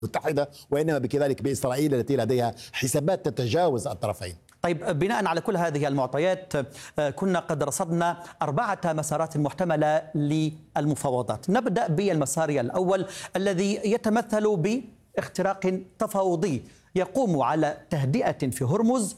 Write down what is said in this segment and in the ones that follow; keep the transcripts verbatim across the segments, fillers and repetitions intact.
المتحدة، وإنما بكذلك بإسرائيل التي لديها حسابات تتجاوز الطرفين. طيب، بناء على كل هذه المعطيات كنا قد رصدنا أربعة مسارات محتملة للمفاوضات. نبدأ بالمسار الأول الذي يتمثل باختراق تفاوضي يقوم على تهدئة في هرمز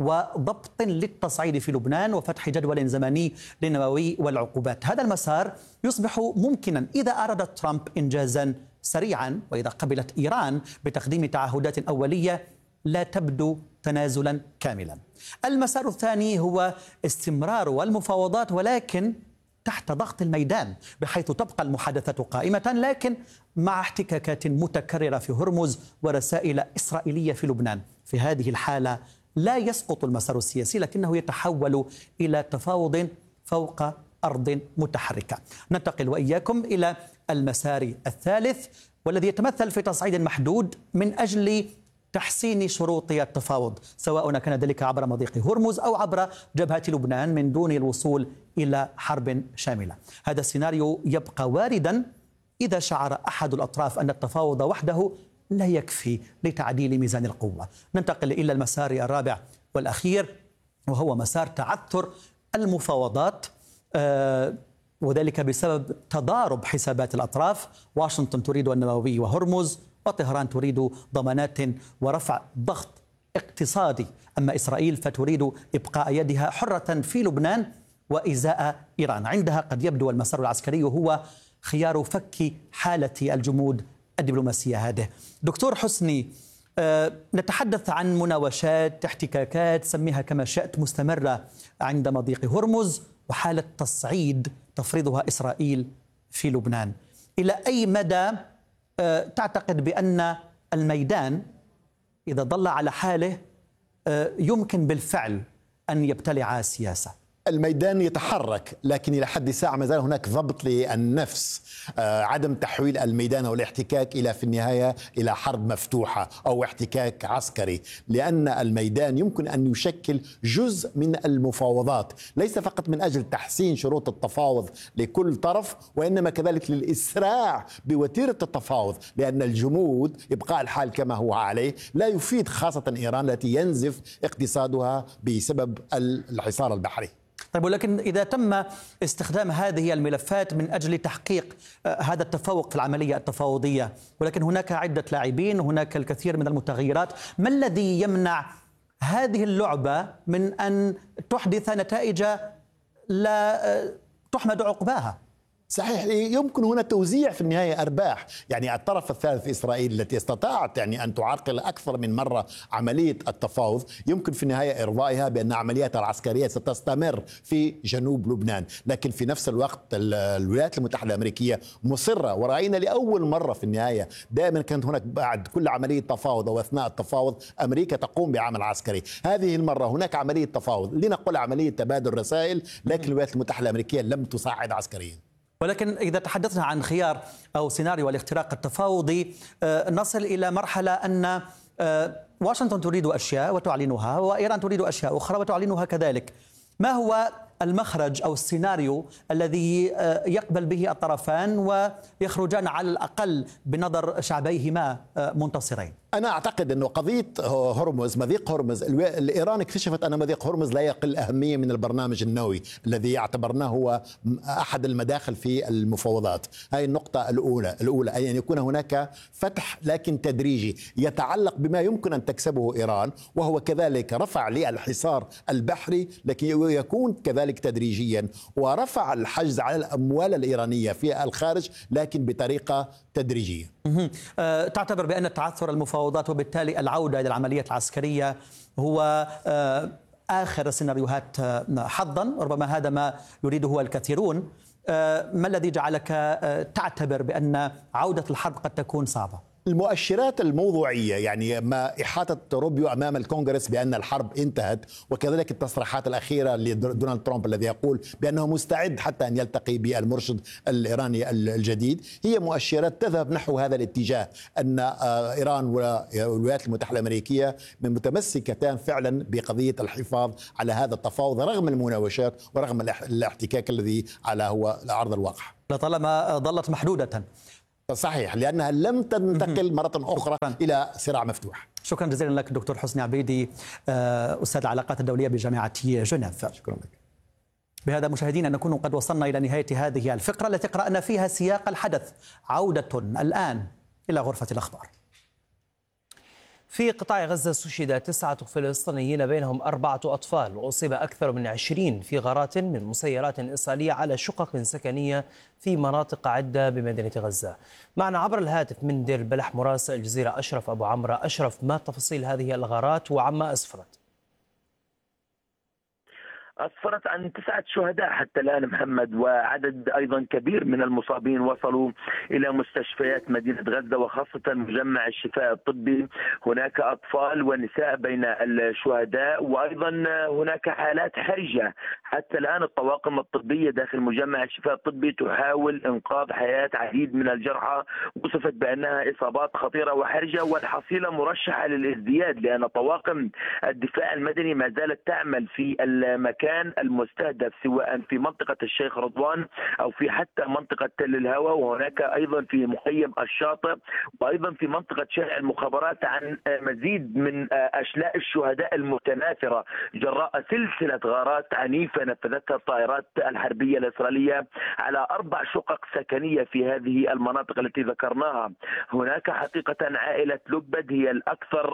وضبط للتصعيد في لبنان وفتح جدول زمني للنووي والعقوبات. هذا المسار يصبح ممكنا إذا أراد ترامب إنجازا سريعا، وإذا قبلت إيران بتقديم تعهدات أولية لا تبدو تنازلا كاملا. المسار الثاني هو استمرار المفاوضات ولكن تحت ضغط الميدان، بحيث تبقى المحادثات قائمة لكن مع احتكاكات متكررة في هرمز ورسائل إسرائيلية في لبنان. في هذه الحالة لا يسقط المسار السياسي لكنه يتحول إلى تفاوض فوق أرض متحركة. ننتقل وإياكم إلى المسار الثالث والذي يتمثل في تصعيد محدود من أجل تحسين شروط التفاوض، سواء كان ذلك عبر مضيق هرمز أو عبر جبهة لبنان من دون الوصول إلى حرب شاملة. هذا السيناريو يبقى واردا إذا شعر أحد الأطراف أن التفاوض وحده لا يكفي لتعديل ميزان القوة. ننتقل إلى المسار الرابع والأخير وهو مسار تعثر المفاوضات، آه وذلك بسبب تضارب حسابات الأطراف. واشنطن تريد النووي وهرمز، وطهران تريد ضمانات ورفع ضغط اقتصادي، أما إسرائيل فتريد إبقاء يدها حرة في لبنان وإزاء إيران. عندها قد يبدو المسار العسكري هو خيار فك حالة الجمود الدبلوماسية هذه. دكتور حسني، أه نتحدث عن مناوشات، احتكاكات، سميها كما شئت، مستمرة عند مضيق هرمز وحالة تصعيد تفرضها إسرائيل في لبنان. إلى أي مدى أه تعتقد بأن الميدان إذا ظل على حاله أه يمكن بالفعل أن يبتلع السياسة؟ الميدان يتحرك لكن إلى حد الساعة ما زال هناك ضبط للنفس، آه عدم تحويل الميدان أو الاحتكاك إلى في النهاية إلى حرب مفتوحة أو احتكاك عسكري، لأن الميدان يمكن أن يشكل جزء من المفاوضات، ليس فقط من أجل تحسين شروط التفاوض لكل طرف وإنما كذلك للإسراع بوتيرة التفاوض، لأن الجمود إبقاء الحال كما هو عليه لا يفيد خاصة إيران التي ينزف اقتصادها بسبب الحصار البحري. طيب، ولكن إذا تم استخدام هذه الملفات من أجل تحقيق هذا التفوق في العملية التفاوضية، ولكن هناك عدة لاعبين، هناك الكثير من المتغيرات، ما الذي يمنع هذه اللعبة من أن تحدث نتائج لا تحمد عقباها؟ صحيح، يمكن هنا توزيع في النهاية أرباح، يعني الطرف الثالث إسرائيل التي استطاعت يعني أن تعرقل أكثر من مرة عملية التفاوض يمكن في النهاية إرضائها بأن عملياتها العسكرية ستستمر في جنوب لبنان، لكن في نفس الوقت الولايات المتحدة الأمريكية مصرة، ورأينا لأول مرة في النهاية دائما كانت هناك بعد كل عملية تفاوض أو أثناء التفاوض أمريكا تقوم بعمل عسكري. هذه المرة هناك عملية تفاوض، لنقل عملية تبادل رسائل، لكن الولايات المتحدة الأمريكية لم تصعد عسكريا. ولكن إذا تحدثنا عن خيار أو سيناريو الاختراق التفاوضي نصل إلى مرحلة أن واشنطن تريد أشياء وتعلنها وإيران تريد أشياء أخرى وتعلنها كذلك. ما هو المخرج أو السيناريو الذي يقبل به الطرفان ويخرجان على الأقل بنظر شعبيهما منتصرين؟ أنا أعتقد أنه قضية هرمز، مضيق هرمز، الإيران اكتشفت أن مضيق هرمز لا يقل أهمية من البرنامج النووي الذي اعتبرناه هو أحد المداخل في المفاوضات. هذه النقطة الأولى الأولى أي أن يكون هناك فتح لكن تدريجي يتعلق بما يمكن أن تكسبه إيران، وهو كذلك رفع للحصار البحري لكن يكون كذلك تدريجيا، ورفع الحجز على الأموال الإيرانية في الخارج لكن بطريقة تدريجية. أه تعتبر بأن تعثر المفاوضات وبالتالي العودة إلى العملية العسكرية هو أه آخر السيناريوهات حظا، ربما هذا ما يريده الكثيرون. أه ما الذي جعلك أه تعتبر بأن عودة الحرب قد تكون صعبة؟ المؤشرات الموضوعية، يعني ما إحاطة روبيو أمام الكونغرس بأن الحرب انتهت، وكذلك التصريحات الأخيرة لدونالد ترامب الذي يقول بأنه مستعد حتى أن يلتقي بالمرشد الإيراني الجديد، هي مؤشرات تذهب نحو هذا الاتجاه، أن إيران والولايات المتحدة الأمريكية متمسكتان فعلا بقضية الحفاظ على هذا التفاوض رغم المناوشات ورغم الاحتكاك الذي على هو على أرض الواقع. لطالما ظلت محدودة. صحيح، لأنها لم تنتقل مرة أخرى إلى صراع مفتوح. شكرا جزيلا لك دكتور حسني عبيدي، أستاذ العلاقات الدولية بجامعة جنيف. شكرا لك. بهذا مشاهدينا نكون قد وصلنا إلى نهاية هذه الفقرة التي قرأنا فيها سياق الحدث. عودة الآن إلى غرفة الأخبار. في قطاع غزة استشهد تسعة فلسطينيين بينهم أربعة أطفال، وأصيب أكثر من عشرين في غارات من مسيرات إسرائيلية على شقق سكنية في مناطق عدة بمدينة غزة. معنا عبر الهاتف من دير البلح مراسل الجزيرة أشرف أبو عمرو. أشرف، ما تفاصيل هذه الغارات وعما أسفرت؟ أسفرت عن تسعة شهداء حتى الآن محمد، وعدد أيضا كبير من المصابين وصلوا إلى مستشفيات مدينة غزة وخاصة مجمع الشفاء الطبي. هناك أطفال ونساء بين الشهداء، وأيضا هناك حالات حرجة. حتى الآن الطواقم الطبية داخل مجمع الشفاء الطبي تحاول إنقاذ حياة عديد من الجرحى، وصفت بأنها إصابات خطيرة وحرجة، والحصيلة مرشحة للازدياد لأن طواقم الدفاع المدني ما زالت تعمل في المكان المستهدف سواء في منطقة الشيخ رضوان أو في حتى منطقة تل الهوى، وهناك أيضا في مخيم الشاطئ، وأيضا في منطقة شارع المخابرات، عن مزيد من أشلاء الشهداء المتناثرة جراء سلسلة غارات عنيفة نفذتها الطائرات الحربية الإسرائيلية على أربع شقق سكنية في هذه المناطق التي ذكرناها. هناك حقيقة عائلة لبد هي الأكثر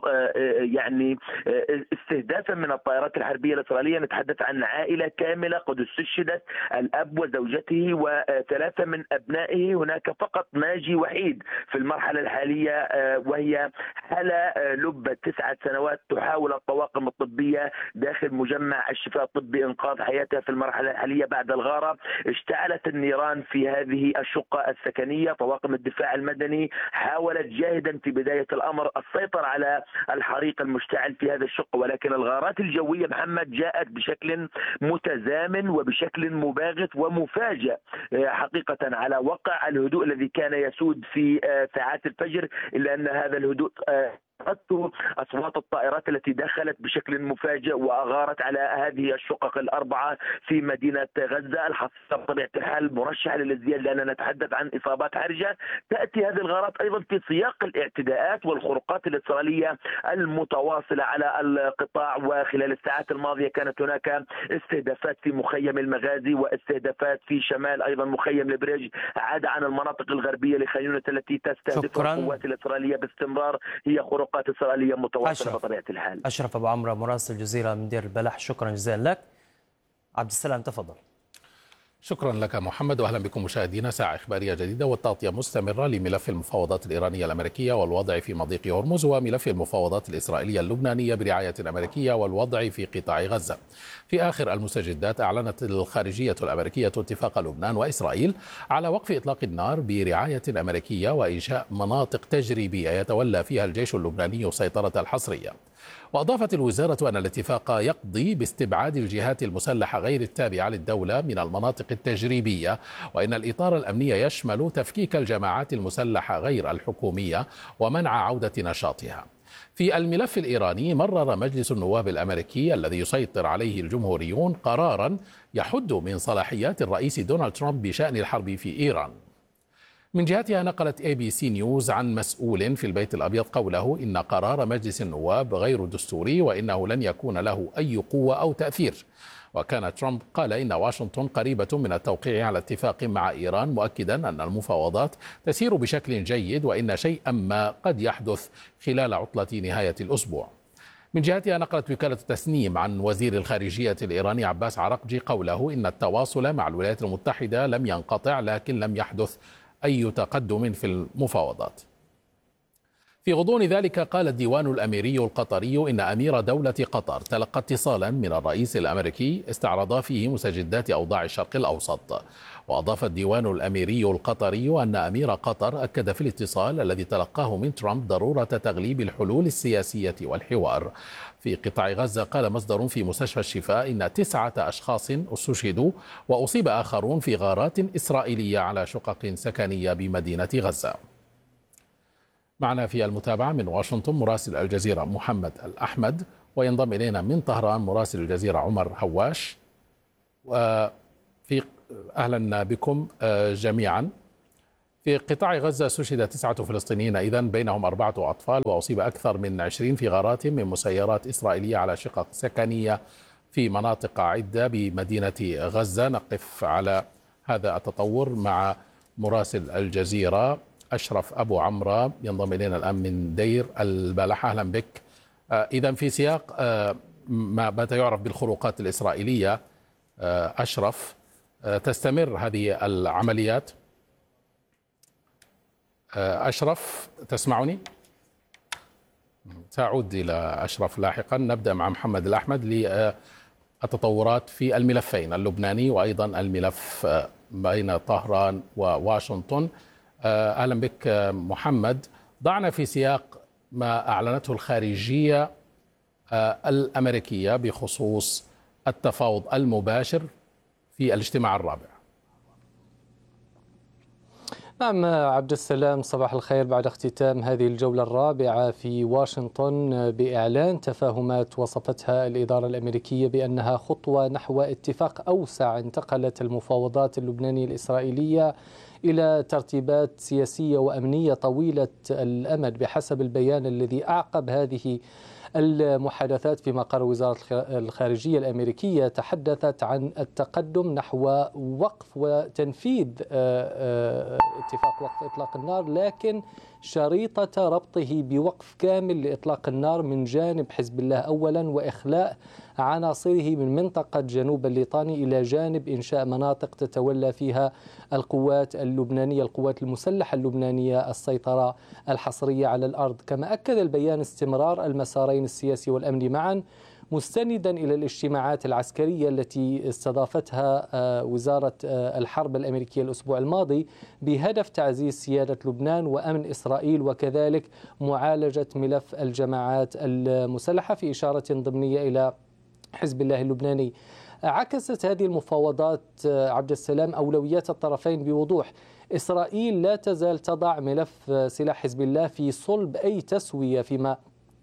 يعني استهدافا من الطائرات الحربية الإسرائيلية. نتحدث عن عائلة كاملة قد استشهدت، الأب وزوجته وثلاثة من أبنائه. هناك فقط ناجي وحيد في المرحلة الحالية، وهي حالة لبة تسعة سنوات تحاول الطواقم الطبية داخل مجمع الشفاء الطبي إنقاذ حياتها في المرحلة الحالية بعد الغارة. اشتعلت النيران في هذه الشقة السكنية. طواقم الدفاع المدني حاولت جاهدا في بداية الأمر السيطرة على الحريق المشتعل في هذا الشقة، ولكن الغارات الجوية محمد جاءت بشكل متزامن وبشكل مباغت ومفاجئ حقيقة على وقع الهدوء الذي كان يسود في ساعات الفجر، إلا أن هذا الهدوء أخذته أصوات الطائرات التي دخلت بشكل مفاجئ وأغارت على هذه الشقق الأربعة في مدينة غزة. الحصيلة بطبيعة الحال مرشحة للازدياد لأننا نتحدث عن إصابات حرجة. تأتي هذه الغارات أيضا في سياق الاعتداءات والخروقات الإسرائيلية المتواصلة على القطاع، وخلال الساعات الماضية كانت هناك استهدافات في مخيم المغازي واستهدافات في شمال أيضا مخيم البريج، عدا عن المناطق الغربية لخيونة التي تستهدفها القوات الإسرائيلية باستمرار هي خروقات إسرائيلية متواصلة بطبيعة الحال. أشرف أبو عمرو مراسل الجزيرة من دير البلح، شكرا جزيلا لك. عبد السلام تفضل. شكرا لك محمد، واهلا بكم مشاهدينا. ساعة إخبارية جديدة والتغطية مستمرة لملف المفاوضات الإيرانية الأمريكية والوضع في مضيق هرمز، وملف المفاوضات الإسرائيلية اللبنانية برعاية أمريكية والوضع في قطاع غزة. في آخر المستجدات أعلنت الخارجية الأمريكية اتفاق لبنان وإسرائيل على وقف إطلاق النار برعاية أمريكية وإنشاء مناطق تجريبية يتولى فيها الجيش اللبناني السيطرة الحصرية. وأضافت الوزارة أن الاتفاق يقضي باستبعاد الجهات المسلحة غير التابعة للدولة من المناطق التجريبية، وإن الإطار الأمني يشمل تفكيك الجماعات المسلحة غير الحكومية ومنع عودة نشاطها. في الملف الإيراني مرر مجلس النواب الأمريكي الذي يسيطر عليه الجمهوريون قرارا يحد من صلاحيات الرئيس دونالد ترامب بشأن الحرب في إيران. من جهتها نقلت اي بي سي نيوز عن مسؤول في البيت الأبيض قوله إن قرار مجلس النواب غير دستوري وإنه لن يكون له أي قوة أو تأثير. وكان ترامب قال إن واشنطن قريبة من التوقيع على اتفاق مع إيران، مؤكدا أن المفاوضات تسير بشكل جيد وإن شيئا ما قد يحدث خلال عطلة نهاية الأسبوع. من جهتها نقلت وكالة تسنيم عن وزير الخارجية الإيراني عباس عراقجي قوله إن التواصل مع الولايات المتحدة لم ينقطع لكن لم يحدث أي تقدم في المفاوضات. في غضون ذلك قال الديوان الأميري القطري إن أمير دولة قطر تلقى اتصالا من الرئيس الأمريكي استعرض فيه مستجدات أوضاع الشرق الأوسط. وأضاف الديوان الأميري القطري أن أمير قطر أكد في الاتصال الذي تلقاه من ترامب ضرورة تغليب الحلول السياسية والحوار. في قطاع غزة قال مصدر في مستشفى الشفاء إن تسعة أشخاص استشهدوا وأصيب آخرون في غارات إسرائيلية على شقق سكنية بمدينة غزة. معنا في المتابعة من واشنطن مراسل الجزيرة محمد الأحمد، وينضم إلينا من طهران مراسل الجزيرة عمر هواش. وفي أهلا بكم جميعا. في قطاع غزة استشهد تسعة فلسطينيين إذن بينهم أربعة أطفال، وأصيب أكثر من عشرين في غارات من مسيرات إسرائيلية على شقق سكنية في مناطق عدة بمدينة غزة. نقف على هذا التطور مع مراسل الجزيرة أشرف أبو عمرة ينضم إلينا الآن من دير البلح. أهلا بك. إذن في سياق ما متى يعرف بالخروقات الإسرائيلية أشرف، تستمر هذه العمليات. أشرف تسمعني؟ سأعود إلى أشرف لاحقا. نبدأ مع محمد الأحمد للتطورات في الملفين اللبناني وأيضا الملف بين طهران وواشنطن. أهلا بك محمد. ضعنا في سياق ما أعلنته الخارجية الأمريكية بخصوص التفاوض المباشر في الاجتماع الرابع. نعم عبد السلام، صباح الخير. بعد اختتام هذه الجولة الرابعة في واشنطن بإعلان تفاهمات وصفتها الإدارة الأمريكية بأنها خطوة نحو اتفاق أوسع، انتقلت المفاوضات اللبنانية الإسرائيلية إلى ترتيبات سياسية وأمنية طويلة الأمد بحسب البيان الذي أعقب هذه المحادثات في مقر وزارة الخارجية الأمريكية. تحدثت عن التقدم نحو وقف وتنفيذ اتفاق وقف إطلاق النار، لكن شريطة ربطه بوقف كامل لإطلاق النار من جانب حزب الله أولا، وإخلاء عناصره من منطقة جنوب الليطاني إلى جانب إنشاء مناطق تتولى فيها القوات اللبنانية القوات المسلحة اللبنانية السيطرة الحصرية على الأرض. كما أكد البيان استمرار المسارين السياسي والأمني معا، مستندا إلى الاجتماعات العسكرية التي استضافتها وزارة الحرب الأمريكية الأسبوع الماضي بهدف تعزيز سيادة لبنان وأمن إسرائيل، وكذلك معالجة ملف الجماعات المسلحة، في إشارة ضمنية إلى حزب الله اللبناني. عكست هذه المفاوضات عبد السلام أولويات الطرفين بوضوح. إسرائيل لا تزال تضع ملف سلاح حزب الله في صلب أي تسوية، فيما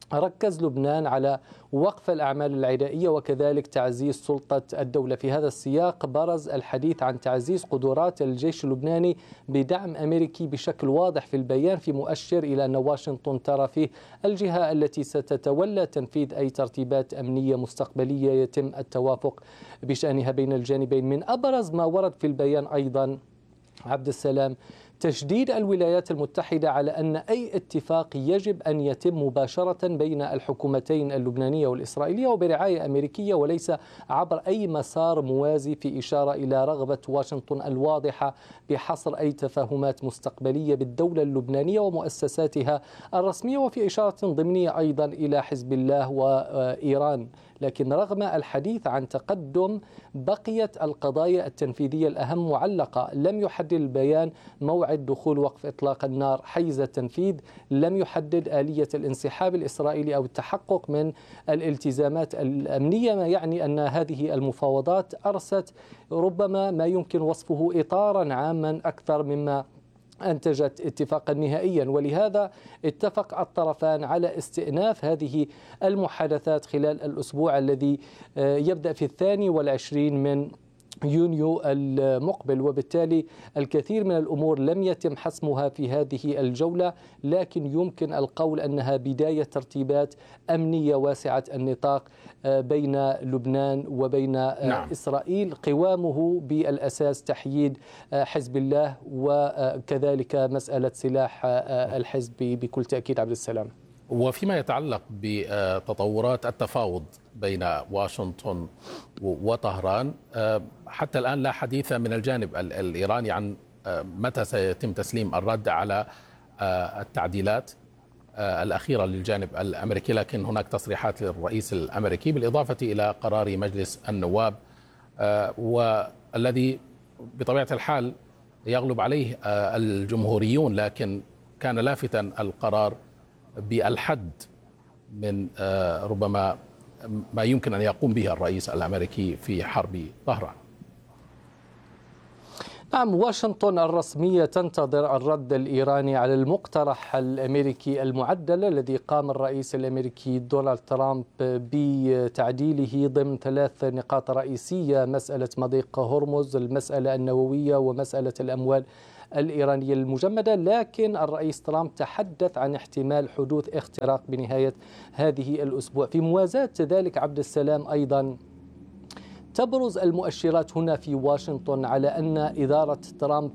ركز لبنان على وقف الأعمال العدائية وكذلك تعزيز سلطة الدولة. في هذا السياق برز الحديث عن تعزيز قدرات الجيش اللبناني بدعم أمريكي بشكل واضح في البيان، في مؤشر إلى أن واشنطن ترى فيه الجهة التي ستتولى تنفيذ أي ترتيبات أمنية مستقبلية يتم التوافق بشأنها بين الجانبين. من أبرز ما ورد في البيان أيضا عبد السلام تشديد الولايات المتحدة على أن أي اتفاق يجب أن يتم مباشرة بين الحكومتين اللبنانية والإسرائيلية وبرعاية أمريكية، وليس عبر أي مسار موازي، في إشارة إلى رغبة واشنطن الواضحة بحصر أي تفاهمات مستقبلية بالدولة اللبنانية ومؤسساتها الرسمية، وفي إشارة ضمنية أيضا إلى حزب الله وإيران. لكن رغم الحديث عن تقدم، بقيت القضايا التنفيذية الأهم معلقة. لم يحدد البيان موعد دخول وقف إطلاق النار حيز التنفيذ، لم يحدد آلية الانسحاب الإسرائيلي أو التحقق من الالتزامات الأمنية، ما يعني أن هذه المفاوضات أرست ربما ما يمكن وصفه إطارا عاما أكثر مما أنتجت اتفاقا نهائيا. ولهذا اتفق الطرفان على استئناف هذه المحادثات خلال الأسبوع الذي يبدأ في الثاني والعشرين من يونيو المقبل، وبالتالي الكثير من الأمور لم يتم حسمها في هذه الجولة، لكن يمكن القول أنها بداية ترتيبات أمنية واسعة النطاق بين لبنان وبين نعم. إسرائيل، قوامه بالأساس تحييد حزب الله وكذلك مسألة سلاح الحزب بكل تأكيد عبد السلام. وفيما يتعلق بتطورات التفاوض بين واشنطن وطهران، حتى الآن لا حديث من الجانب الإيراني عن متى سيتم تسليم الرد على التعديلات الأخيرة للجانب الأمريكي، لكن هناك تصريحات للرئيس الأمريكي بالإضافة إلى قرار مجلس النواب، والذي بطبيعة الحال يغلب عليه الجمهوريون، لكن كان لافتا القرار بالحد من ربما ما يمكن أن يقوم به الرئيس الأمريكي في حرب طهران. نعم، واشنطن الرسمية تنتظر الرد الإيراني على المقترح الأمريكي المعدل الذي قام الرئيس الأمريكي دونالد ترامب بتعديله ضمن ثلاث نقاط رئيسية: مسألة مضيق هرمز، المسألة النووية، ومسألة الأموال الإيرانية المجمدة، لكن الرئيس ترامب تحدث عن احتمال حدوث اختراق بنهاية هذه الأسبوع. في موازاة ذلك عبد السلام أيضا تبرز المؤشرات هنا في واشنطن على أن إدارة ترامب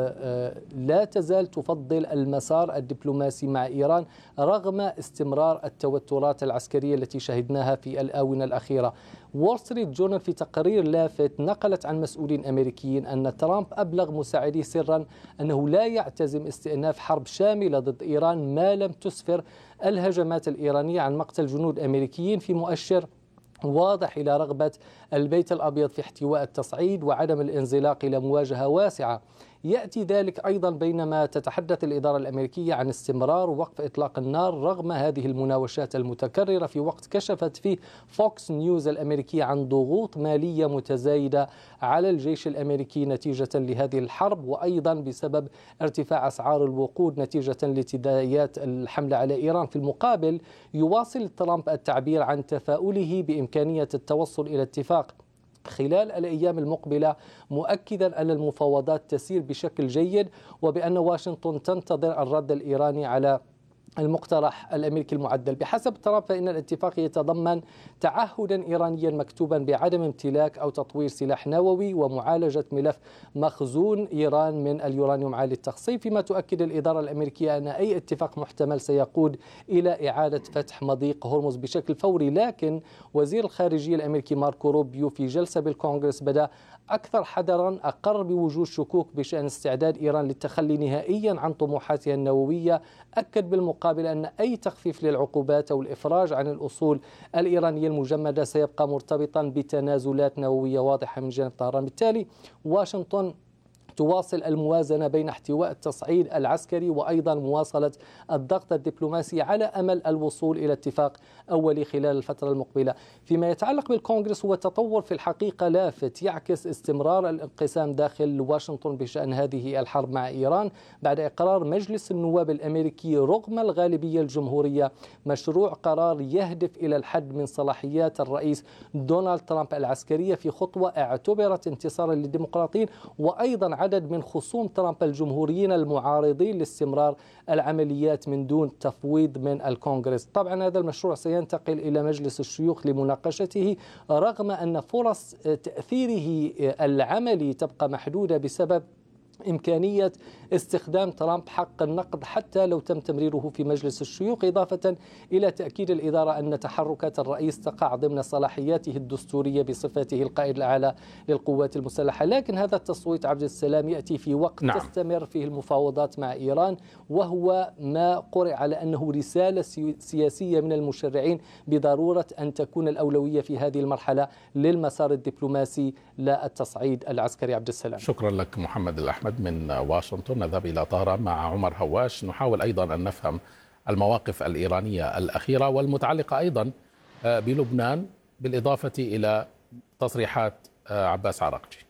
لا تزال تفضل المسار الدبلوماسي مع إيران رغم استمرار التوترات العسكرية التي شهدناها في الآونة الأخيرة. وول ستريت جورنال في تقرير لافت نقلت عن مسؤولين أمريكيين أن ترامب أبلغ مساعديه سرا أنه لا يعتزم استئناف حرب شاملة ضد إيران ما لم تسفر الهجمات الإيرانية عن مقتل جنود أمريكيين، في مؤشر واضح إلى رغبة البيت الأبيض في احتواء التصعيد وعدم الانزلاق إلى مواجهة واسعة. يأتي ذلك أيضا بينما تتحدث الإدارة الأمريكية عن استمرار وقف إطلاق النار رغم هذه المناوشات المتكررة، في وقت كشفت فيه فوكس نيوز الأمريكية عن ضغوط مالية متزايدة على الجيش الأمريكي نتيجة لهذه الحرب، وأيضا بسبب ارتفاع أسعار الوقود نتيجة لتداعيات الحملة على إيران. في المقابل يواصل ترامب التعبير عن تفاؤله بإمكانية التوصل إلى اتفاق خلال الأيام المقبلة، مؤكدا أن المفاوضات تسير بشكل جيد وبأن واشنطن تنتظر الرد الإيراني على المقترح الأمريكي المعدل. بحسب ترامب فإن الاتفاق يتضمن تعهدا إيرانيا مكتوبا بعدم امتلاك أو تطوير سلاح نووي ومعالجة ملف مخزون إيران من اليورانيوم عالي التخصيب، فيما تؤكد الإدارة الأمريكية أن أي اتفاق محتمل سيقود إلى إعادة فتح مضيق هرمز بشكل فوري. لكن وزير الخارجية الأمريكي ماركو روبيو في جلسة بالكونغرس بدأ أكثر حذرا، أقر بوجود شكوك بشأن استعداد إيران للتخلي نهائيا عن طموحاتها النووية. أكد بالمقابل أن أي تخفيف للعقوبات أو الإفراج عن الأصول الإيرانية المجمدة سيبقى مرتبطا بتنازلات نووية واضحة من جانب طهران. بالتالي واشنطن تواصل الموازنة بين احتواء التصعيد العسكري وأيضا مواصلة الضغط الدبلوماسي على أمل الوصول إلى اتفاق أولي خلال الفترة المقبلة. فيما يتعلق بالكونغرس هو تطور في الحقيقة لافت يعكس استمرار الانقسام داخل واشنطن بشأن هذه الحرب مع إيران بعد إقرار مجلس النواب الأمريكي رغم الغالبية الجمهورية مشروع قرار يهدف إلى الحد من صلاحيات الرئيس دونالد ترامب العسكرية، في خطوة اعتبرت انتصارا للديمقراطيين وأيضا عدد من خصوم ترامب الجمهوريين المعارضين لاستمرار العمليات من دون تفويض من الكونغرس. طبعا هذا المشروع سينتقل إلى مجلس الشيوخ لمناقشته رغم أن فرص تأثيره العملي تبقى محدودة بسبب إمكانية استخدام ترامب حق النقد حتى لو تم تمريره في مجلس الشيوخ، إضافة إلى تأكيد الإدارة أن تحركات الرئيس تقع ضمن صلاحياته الدستورية بصفته القائد الأعلى للقوات المسلحة. لكن هذا التصويت عبد السلام يأتي في وقت نعم. تستمر فيه المفاوضات مع إيران، وهو ما قرئ على أنه رسالة سياسية من المشرعين بضرورة أن تكون الأولوية في هذه المرحلة للمسار الدبلوماسي لا التصعيد العسكري. عبد السلام، شكرا لك محمد الأحمد من واشنطن. نذهب إلى طهران مع عمر هواش، نحاول أيضا أن نفهم المواقف الإيرانية الأخيرة والمتعلقة أيضا بلبنان بالإضافة إلى تصريحات عباس عراقجي.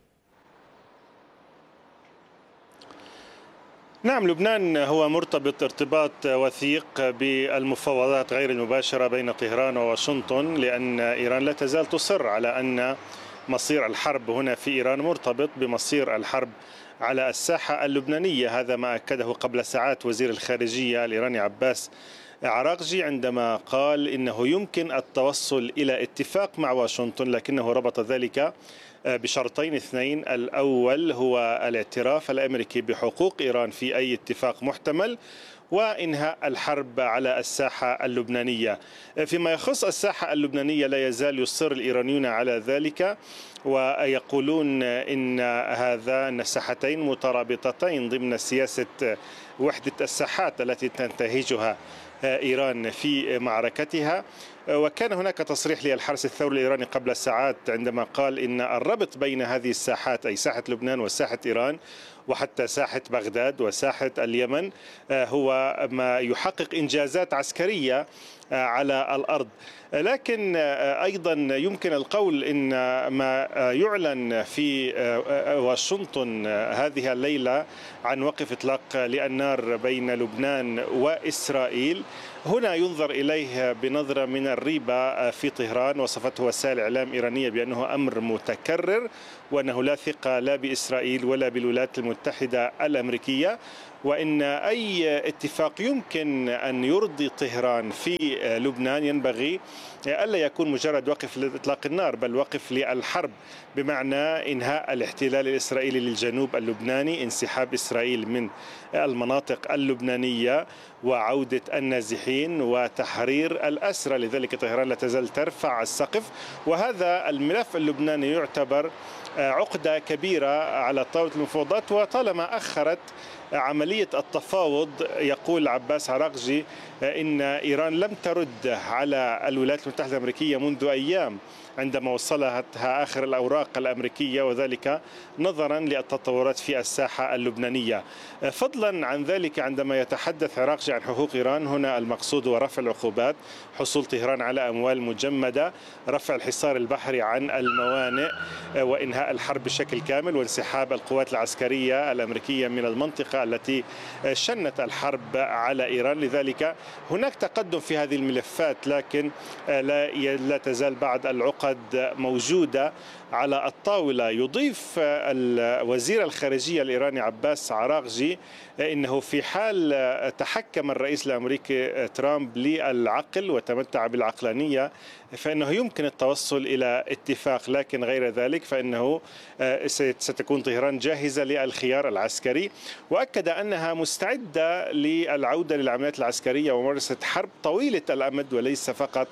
نعم، لبنان هو مرتبط ارتباط وثيق بالمفاوضات غير المباشرة بين طهران وواشنطن، لأن إيران لا تزال تصر على أن مصير الحرب هنا في إيران مرتبط بمصير الحرب على الساحة اللبنانية. هذا ما أكده قبل ساعات وزير الخارجية الإيراني عباس عراقجي عندما قال إنه يمكن التوصل إلى اتفاق مع واشنطن، لكنه ربط ذلك بشرطين اثنين. الأول هو الاعتراف الأمريكي بحقوق إيران في أي اتفاق محتمل، وإنهاء الحرب على الساحة اللبنانية. فيما يخص الساحة اللبنانية لا يزال يصر الإيرانيون على ذلك، ويقولون إن هذا أن الساحتين مترابطتين ضمن سياسة وحدة الساحات التي تنتهجها إيران في معركتها. وكان هناك تصريح للحرس الثوري الإيراني قبل ساعات عندما قال إن الربط بين هذه الساحات أي ساحة لبنان وساحة إيران وحتى ساحة بغداد وساحة اليمن هو ما يحقق إنجازات عسكرية على الأرض. لكن أيضا يمكن القول إن ما يعلن في واشنطن هذه الليلة عن وقف إطلاق للنار بين لبنان وإسرائيل هنا ينظر إليه بنظرة من الريبة في طهران. وصفته وسائل إعلام إيرانية بأنه أمر متكرر، وأنه لا ثقة لا بإسرائيل ولا بالولايات المتحدة الأمريكية، وإن أي اتفاق يمكن أن يرضي طهران في لبنان ينبغي ألا يكون مجرد وقف لإطلاق النار، بل وقف للحرب، بمعنى إنهاء الاحتلال الإسرائيلي للجنوب اللبناني، انسحاب إسرائيل من المناطق اللبنانية، وعودة النازحين وتحرير الأسرى. لذلك طهران لا تزال ترفع السقف، وهذا الملف اللبناني يعتبر عقدة كبيرة على طاولة المفاوضات. وطالما أخرت عملية التفاوض، يقول عباس عراقجي إن إيران لم ترد على الولايات المتحدة الأمريكية منذ أيام عندما وصلتها آخر الأوراق الأمريكية، وذلك نظرا للتطورات في الساحة اللبنانية. فضلا عن ذلك، عندما يتحدث عراقجي عن حقوق إيران، هنا المقصود هو رفع العقوبات، حصول طهران على أموال مجمدة، رفع الحصار البحري عن الموانئ، وإنهاء الحرب بشكل كامل، وانسحاب القوات العسكرية الأمريكية من المنطقة التي شنت الحرب على إيران. لذلك هناك تقدم في هذه الملفات، لكن لا لا تزال بعض العقد موجودة على الطاولة. يضيف وزير الخارجية الإيراني عباس عراقجي إنه في حال تحكم الرئيس الأمريكي ترامب للعقل وتمتع بالعقلانية فإنه يمكن التوصل إلى اتفاق، لكن غير ذلك فإنه ستكون طهران جاهزة للخيار العسكري. وأكد أنها مستعدة للعودة للعمليات العسكرية وممارسة حرب طويلة الأمد وليس فقط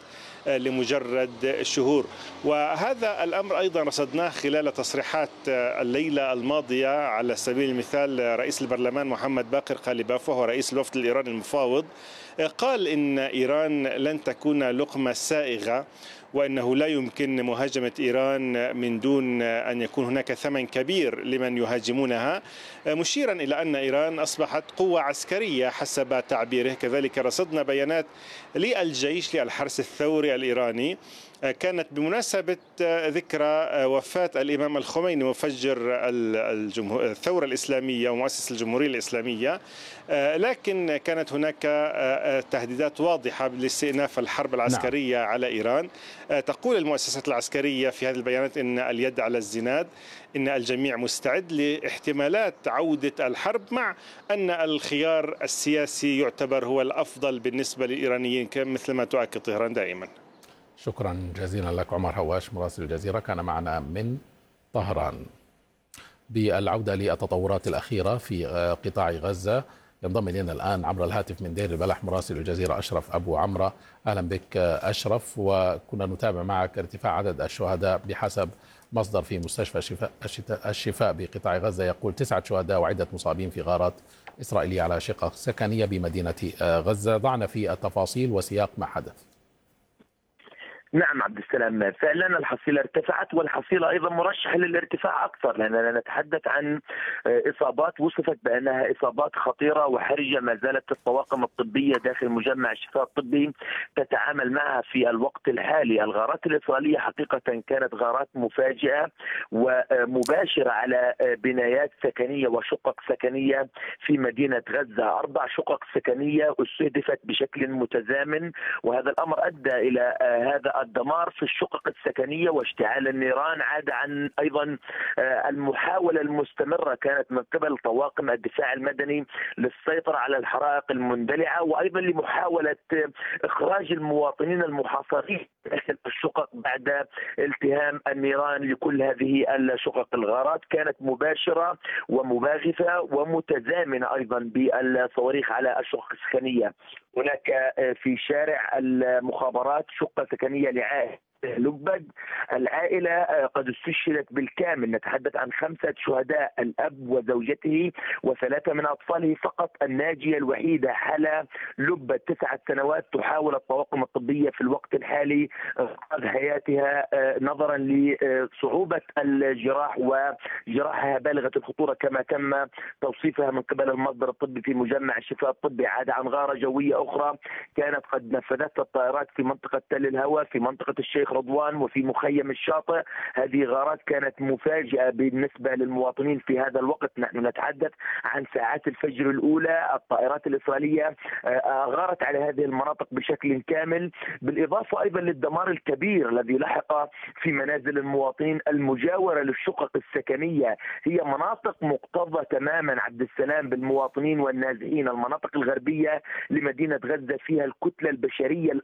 لمجرد شهور. وهذا الأمر أيضا رصدناه خلال تصريحات الليلة الماضية. على سبيل المثال رئيس البرلمان محمد باقر قالباف وهو رئيس الوفد الإيراني المفاوض قال إن إيران لن تكون لقمة سائغة، وأنه لا يمكن مهاجمة إيران من دون أن يكون هناك ثمن كبير لمن يهاجمونها، مشيرا إلى أن إيران أصبحت قوة عسكرية حسب تعبيره. كذلك رصدنا بيانات للجيش للحرس الثوري الإيراني كانت بمناسبة ذكرى وفاة الإمام الخميني مفجر الثورة الإسلامية ومؤسس الجمهورية الإسلامية، لكن كانت هناك تهديدات واضحة لاستئناف الحرب العسكرية نعم. على إيران. تقول المؤسسات العسكرية في هذه البيانات إن اليد على الزناد، إن الجميع مستعد لاحتمالات عودة الحرب، مع أن الخيار السياسي يعتبر هو الأفضل بالنسبة للإيرانيين مثل ما تؤكد طهران دائما. شكرا جزيلا لك عمر هواش مراسل الجزيرة، كان معنا من طهران. بالعودة للتطورات الأخيرة في قطاع غزة، ينضم إلينا الآن عبر الهاتف من دير البلح مراسل الجزيرة أشرف أبو عمرة. أهلا بك أشرف. وكنا نتابع معك ارتفاع عدد الشهداء بحسب مصدر في مستشفى الشفاء, الشفاء بقطاع غزة، يقول تسعة شهداء وعدة مصابين في غارات إسرائيلية على شقق سكنية بمدينة غزة. ضعنا في التفاصيل وسياق ما حدث. نعم عبد السلام، فعلا الحصيلة ارتفعت، والحصيلة أيضا مرشحة للارتفاع أكثر، لأننا نتحدث عن إصابات وصفت بأنها إصابات خطيرة وحرجة. ما زالت الطواقم الطبية داخل مجمع الشفاء الطبي تتعامل معها في الوقت الحالي. الغارات الإسرائيلية حقيقة كانت غارات مفاجئة ومباشرة على بنايات سكنية وشقق سكنية في مدينة غزة. أربع شقق سكنية استهدفت بشكل متزامن، وهذا الأمر أدى إلى هذا الدمار في الشقق السكنية واشتعال النيران. عاد عن أيضا المحاولة المستمرة كانت من قبل طواقم الدفاع المدني للسيطرة على الحرائق المندلعة، وأيضا لمحاولة إخراج المواطنين المحاصرين داخل الشقق بعد التهام النيران لكل هذه الشقق. الغارات كانت مباشرة ومباغتة ومتزامنة أيضا بالصواريخ على الشقق السكنية. هناك في شارع المخابرات شقة سكنية لعائلة لبد. العائلة قد استشهدت بالكامل، نتحدث عن خمسة شهداء، الأب وزوجته وثلاثة من أطفاله فقط. الناجية الوحيدة حلا لبد تسعة سنوات، تحاول الطواقم الطبية في الوقت الحالي إنقاذ حياتها نظرا لصعوبة الجراح وجراحها بالغة الخطورة كما تم توصيفها من قبل المصدر الطبي في مجمع الشفاء الطبي. عاد عن غارة جوية أخرى كانت قد نفذتها الطائرات في منطقة تل الهوى في منطقة الشيخ رضوان وفي مخيم الشاطئ. هذه غارات كانت مفاجئة بالنسبة للمواطنين في هذا الوقت. نحن نتحدث عن ساعات الفجر الأولى. الطائرات الإسرائيلية غارت على هذه المناطق بشكل كامل، بالإضافة أيضا للدمار الكبير الذي لحق في منازل المواطنين المجاورة للشقق السكنية. هي مناطق مكتظة تماما عبد السلام بالمواطنين والنازحين. المناطق الغربية لمدينة غزة فيها الكتلة البشرية